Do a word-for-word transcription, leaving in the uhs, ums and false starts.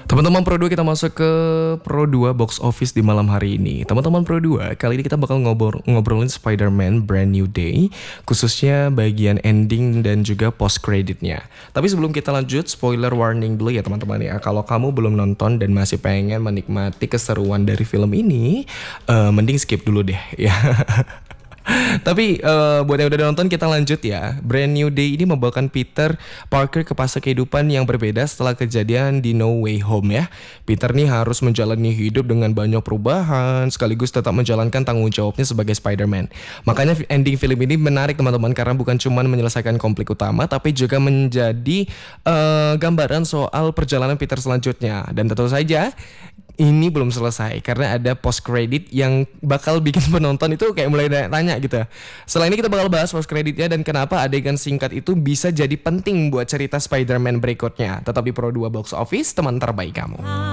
Teman-teman Pro dua, kita masuk ke Pro dua box office di malam hari ini. Teman-teman Pro dua, kali ini kita bakal ngobrol ngobrolin Spider-Man Brand New Day, khususnya bagian ending dan juga post creditnya. Tapi sebelum kita lanjut, spoiler warning dulu ya teman-teman ya. Kalau kamu belum nonton dan masih pengen menikmati keseruan dari film ini, uh, mending skip dulu deh ya. Tapi uh, buat yang udah nonton, kita lanjut ya. Brand New Day ini membawakan Peter Parker ke fase kehidupan yang berbeda setelah kejadian di No Way Home ya. Peter nih harus menjalani hidup dengan banyak perubahan sekaligus tetap menjalankan tanggung jawabnya sebagai Spider-Man. Makanya ending film ini menarik teman-teman, karena bukan cuma menyelesaikan konflik utama, tapi juga menjadi uh, gambaran soal perjalanan Peter selanjutnya. Dan tentu saja ini belum selesai karena ada post credit yang bakal bikin penonton itu kayak mulai tanya gitu. Setelah ini kita bakal bahas post creditnya dan kenapa adegan singkat itu bisa jadi penting buat cerita Spider-Man berikutnya. Tetap di Pro dua Box Office, teman terbaik kamu.